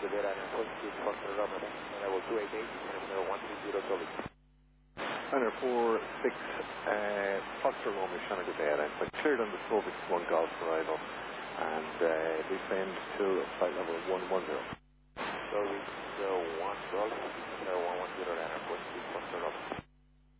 Gudera and Positive Foster Rama, level 288, Center 130 solid. Center 46, Foster Roma, Shannon Gudera, and cleared on the Slovak 1 Golf arrival, and descend to flight level 110. So it's 1 Golf, Center 110 and Positive Foster Rama.